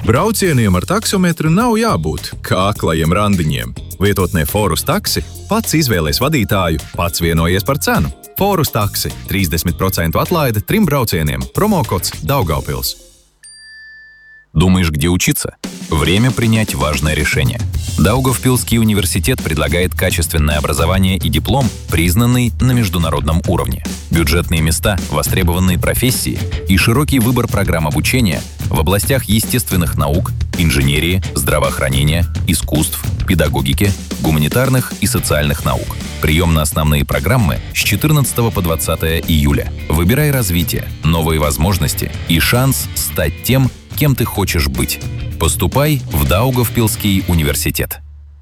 Braucieniem ar taksometru nav jābūt kā aklajiem randiņiem. Vietotnē Forus taksi pats izvēlēs vadītāju, pats vienojies par cenu. Forus taksi – 30% atlaide 3 braucieniem. Промокод Daugavpils. Думаешь, где учиться? Время принять важное решение. Даугавпилский университет предлагает качественное образование и диплом, признанный на международном уровне. Бюджетные места, востребованные профессии и широкий выбор программ обучения в областях естественных наук, инженерии, здравоохранения, искусств, педагогики, гуманитарных и социальных наук. Прием на основные программы с 14 по 20 июля. Выбирай развитие, новые возможности и шанс стать тем, кем ты хочешь быть. Поступай в Даугавпилский университет.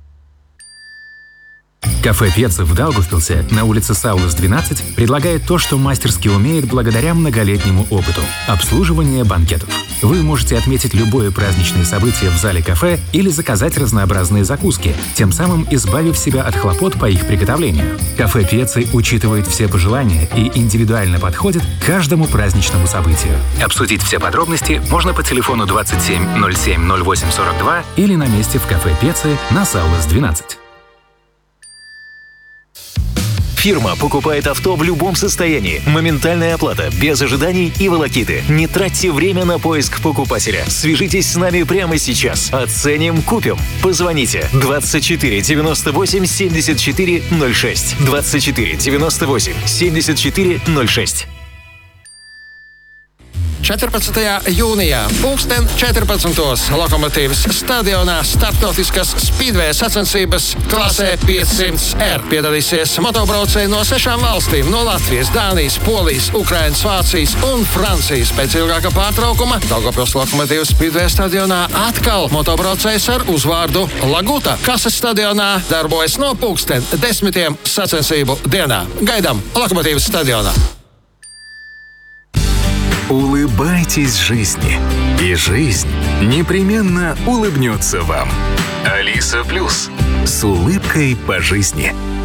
Кафе «Пеца» в Даугавпилсе на улице Саулас, 12 предлагает то, что мастерски умеет благодаря многолетнему опыту – обслуживание банкетов. Вы можете отметить любое праздничное событие в зале кафе или заказать разнообразные закуски, тем самым избавив себя от хлопот по их приготовлению. Кафе «Пеца» учитывает все пожелания и индивидуально подходит к каждому праздничному событию. Обсудить все подробности можно по телефону 27 07 08 42 или на месте в кафе «Пеца» на Саулас, 12. Фирма покупает авто в любом состоянии. Моментальная оплата, без ожиданий и волокиты. Не тратьте время на поиск покупателя. Свяжитесь с нами прямо сейчас. Оценим, купим. Позвоните 24 98 74 06. 24 98 74 06. 14. jūnijā, 14. Lokomotīvas stadionā starptautiskas spīdvēja sacensības klasē 500R. Piedalīsies motobraucēji no 6 valstīm - no Latvijas, Dānijas, Polijas, Ukrainas, Vācijas un Francijas. Pēc ilgāka pārtraukuma Daugavpils Lokomotīvas spīdvēja stadionā atkal motobraucējs ar uzvārdu Laguta. Kases stadionā darbojas no 10 sacensību dienā. Gaidām Lokomotīvas stadionā. Улыбайтесь жизни, и жизнь непременно улыбнется вам. Алиса Плюс. С улыбкой по жизни.